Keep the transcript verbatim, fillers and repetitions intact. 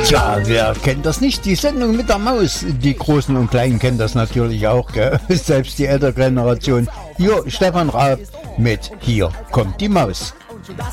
Tja, wer kennt das nicht? Die Sendung mit der Maus. Die Großen und Kleinen kennen das natürlich auch, gell? Selbst die ältere Generation. Jo, Stefan Raab mit Hier kommt die Maus. Das